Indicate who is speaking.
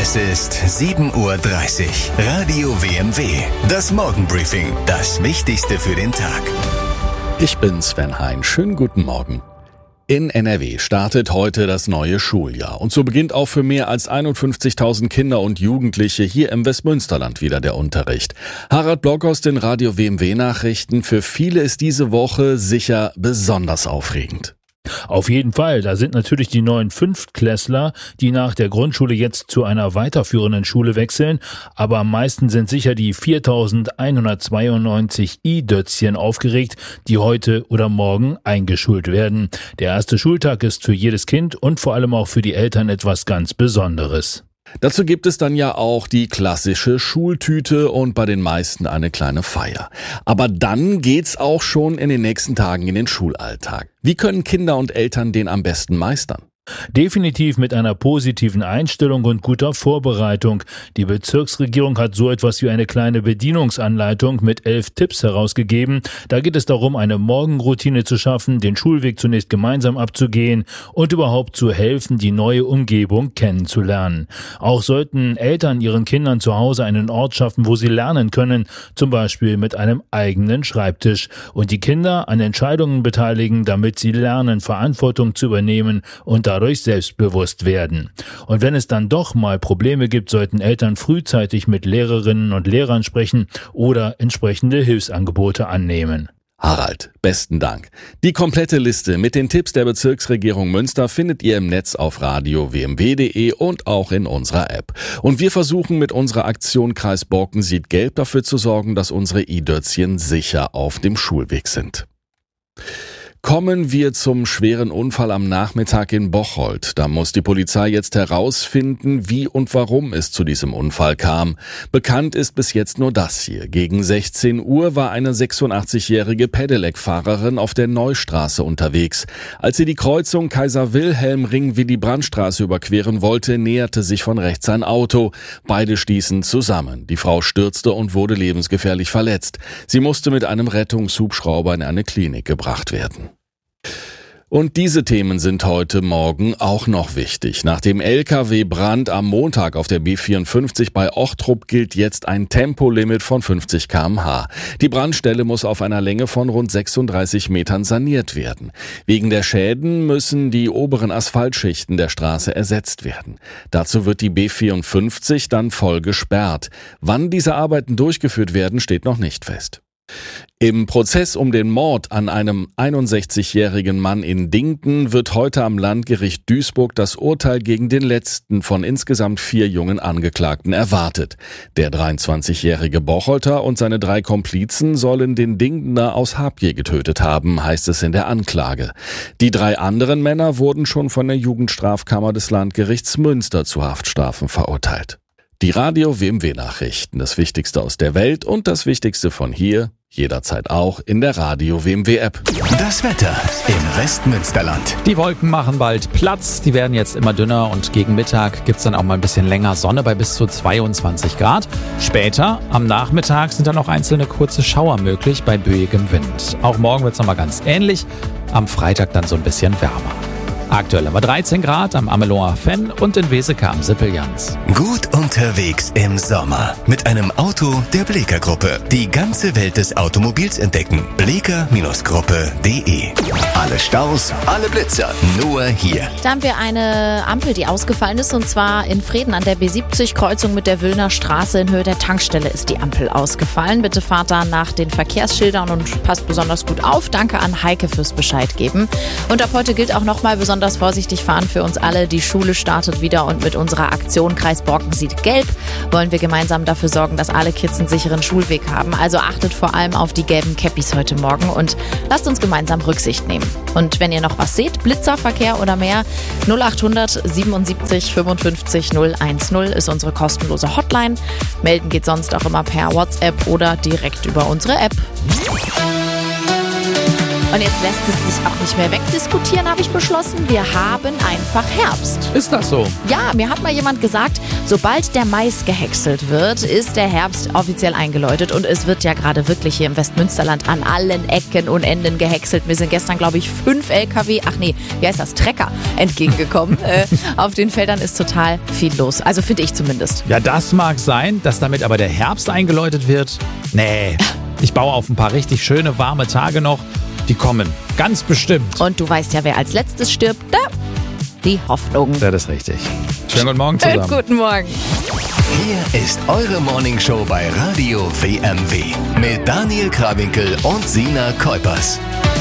Speaker 1: Es ist 7:30 Uhr. Radio WMW. Das Morgenbriefing. Das Wichtigste für den Tag.
Speaker 2: Ich bin Sven Hein. Schönen guten Morgen. In NRW startet heute das neue Schuljahr. Und so beginnt auch für mehr als 51.000 Kinder und Jugendliche hier im Westmünsterland wieder der Unterricht. Harald Block aus den Radio WMW Nachrichten. Für viele ist diese Woche sicher besonders aufregend.
Speaker 3: Auf jeden Fall, da sind natürlich die neuen Fünftklässler, die nach der Grundschule jetzt zu einer weiterführenden Schule wechseln, aber am meisten sind sicher die 4.192 I-Dötzchen aufgeregt, die heute oder morgen eingeschult werden. Der erste Schultag ist für jedes Kind und vor allem auch für die Eltern etwas ganz Besonderes.
Speaker 2: Dazu gibt es dann ja auch die klassische Schultüte und bei den meisten eine kleine Feier. Aber dann geht's auch schon in den nächsten Tagen in den Schulalltag. Wie können Kinder und Eltern den am besten meistern?
Speaker 3: Definitiv mit einer positiven Einstellung und guter Vorbereitung. Die Bezirksregierung hat so etwas wie eine kleine Bedienungsanleitung mit 11 Tipps herausgegeben. Da geht es darum, eine Morgenroutine zu schaffen, den Schulweg zunächst gemeinsam abzugehen und überhaupt zu helfen, die neue Umgebung kennenzulernen. Auch sollten Eltern ihren Kindern zu Hause einen Ort schaffen, wo sie lernen können, zum Beispiel mit einem eigenen Schreibtisch. Und die Kinder an Entscheidungen beteiligen, damit sie lernen, Verantwortung zu übernehmen und dadurch selbstbewusst werden. Und wenn es dann doch mal Probleme gibt, sollten Eltern frühzeitig mit Lehrerinnen und Lehrern sprechen oder entsprechende Hilfsangebote annehmen.
Speaker 2: Harald, besten Dank. Die komplette Liste mit den Tipps der Bezirksregierung Münster findet ihr im Netz auf radio-wmw.de und auch in unserer App. Und wir versuchen mit unserer Aktion Kreis Borken sieht gelb dafür zu sorgen, dass unsere I-Dötzchen sicher auf dem Schulweg sind. Kommen wir zum schweren Unfall am Nachmittag in Bocholt. Da muss die Polizei jetzt herausfinden, wie und warum es zu diesem Unfall kam. Bekannt ist bis jetzt nur das hier. Gegen 16 Uhr war eine 86-jährige Pedelec-Fahrerin auf der Neustraße unterwegs. Als sie die Kreuzung Kaiser-Wilhelm-Ring-Willy-Brandt-Straße überqueren wollte, näherte sich von rechts ein Auto. Beide stießen zusammen. Die Frau stürzte und wurde lebensgefährlich verletzt. Sie musste mit einem Rettungshubschrauber in eine Klinik gebracht werden. Und diese Themen sind heute Morgen auch noch wichtig. Nach dem LKW-Brand am Montag auf der B54 bei Ochtrup gilt jetzt ein Tempolimit von 50 km/h. Die Brandstelle muss auf einer Länge von rund 36 Metern saniert werden. Wegen der Schäden müssen die oberen Asphaltschichten der Straße ersetzt werden. Dazu wird die B54 dann voll gesperrt. Wann diese Arbeiten durchgeführt werden, steht noch nicht fest. Im Prozess um den Mord an einem 61-jährigen Mann in Dinken wird heute am Landgericht Duisburg das Urteil gegen den letzten von insgesamt 4 jungen Angeklagten erwartet. Der 23-jährige Bocholter und seine 3 Komplizen sollen den Dinkener aus Habgier getötet haben, heißt es in der Anklage. Die 3 anderen Männer wurden schon von der Jugendstrafkammer des Landgerichts Münster zu Haftstrafen verurteilt. Die Radio WMW Nachrichten, das Wichtigste aus der Welt und das Wichtigste von hier, jederzeit auch in der Radio WMW App.
Speaker 1: Das Wetter im Westmünsterland.
Speaker 4: Die Wolken machen bald Platz, die werden jetzt immer dünner und gegen Mittag gibt's dann auch mal ein bisschen länger Sonne bei bis zu 22 Grad. Später am Nachmittag sind dann auch einzelne kurze Schauer möglich bei böigem Wind. Auch morgen wird's nochmal ganz ähnlich, am Freitag dann so ein bisschen wärmer. Aktuell haben wir 13 Grad am Ameloner Fenn und in Weseke am Sippel-Jans.
Speaker 1: Gut unterwegs im Sommer mit einem Auto der Bleeker Gruppe. Die ganze Welt des Automobils entdecken. Bleeker-Gruppe.de. Alle Staus, alle Blitzer, nur hier.
Speaker 5: Da haben wir eine Ampel, die ausgefallen ist, und zwar in Vreden an der B70, Kreuzung mit der Wüllner Straße. In Höhe der Tankstelle ist die Ampel ausgefallen. Bitte fahrt da nach den Verkehrsschildern und passt besonders gut auf. Danke an Heike fürs Bescheid geben. Und ab heute gilt auch nochmal besonders vorsichtig fahren für uns alle. Die Schule startet wieder und mit unserer Aktion Kreis Borken sieht gelb wollen wir gemeinsam dafür sorgen, dass alle Kids einen sicheren Schulweg haben. Also achtet vor allem auf die gelben Käppis heute Morgen und lasst uns gemeinsam Rücksicht nehmen. Und wenn ihr noch was seht, Blitzerverkehr oder mehr, 0800 77 55 010 ist unsere kostenlose Hotline. Melden geht sonst auch immer per WhatsApp oder direkt über unsere App. Und jetzt lässt es sich auch nicht mehr wegdiskutieren, habe ich beschlossen. Wir haben einfach Herbst.
Speaker 4: Ist das so?
Speaker 5: Ja, mir hat mal jemand gesagt, sobald der Mais gehäckselt wird, ist der Herbst offiziell eingeläutet. Und es wird ja gerade wirklich hier im Westmünsterland an allen Ecken und Enden gehäckselt. Mir sind gestern, glaube ich, 5 LKW, Trecker entgegengekommen. Auf den Feldern ist total viel los. Also finde ich zumindest.
Speaker 4: Ja, das mag sein, dass damit aber der Herbst eingeläutet wird. Nee, ich baue auf ein paar richtig schöne, warme Tage noch. Die kommen, ganz bestimmt.
Speaker 5: Und du weißt ja, wer als letztes stirbt. Die Hoffnung.
Speaker 4: Das ist richtig. Schönen guten Morgen zusammen.
Speaker 5: Guten Morgen.
Speaker 1: Hier ist eure Morningshow bei Radio WMW mit Daniel Krawinkel und Sina Kuipers.